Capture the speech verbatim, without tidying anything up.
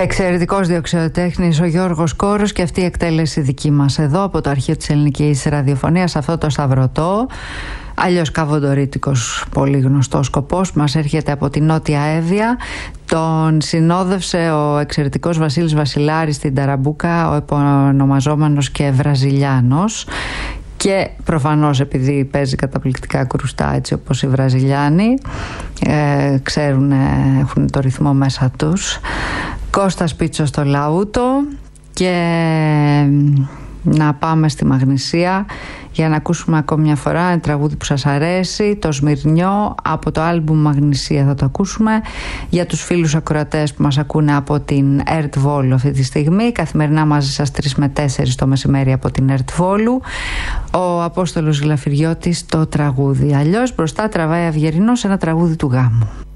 Εξαιρετικός διοξεοτέχνης ο Γιώργος Κόρος και αυτή η εκτέλεση δική μας εδώ από το αρχείο της ελληνικής ραδιοφωνίας, αυτό το σταυρωτό, αλλιώς καβοντορίτικος πολύ γνωστός σκοπός, μας έρχεται από την Νότια Εύβοια. Τον συνόδευσε ο εξαιρετικός Βασίλης Βασιλάρης στην ταραμπούκα, ο επωνομαζόμενος και Βραζιλιάνος. Και προφανώς επειδή παίζει καταπληκτικά κρουστά έτσι όπως οι Βραζιλιάνοι, ε, ξέρουν, έχουν το ρυθμό μέσα τους. Κώστας Πίτσος στο λαούτο. Και να πάμε στη Μαγνησία για να ακούσουμε ακόμη μια φορά ένα τραγούδι που σας αρέσει, το Σμυρνιό, από το άλμπουμ Μαγνησία θα το ακούσουμε. Για τους φίλους ακροατές που μας ακούνε από την ΕΡΤ Βόλου αυτή τη στιγμή, καθημερινά μαζί σας τρεις με τέσσερις το μεσημέρι από την ΕΡΤ Βόλου, ο Απόστολος Γλαφυριώτης το τραγούδι. Αλλιώς μπροστά τραβάει Αυγερινός, ένα τραγούδι του γάμου.